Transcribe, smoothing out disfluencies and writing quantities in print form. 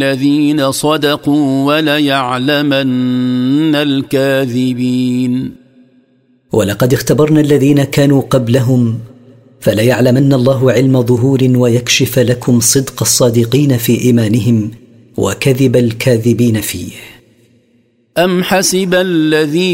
الذين صدقوا وليعلمن الكاذبين. ولقد اختبرنا الذين كانوا قبلهم فليعلمن الله علم ظهور ويكشف لكم صدق الصادقين في إيمانهم وكذب الكاذبين فيه. أم حسب الذين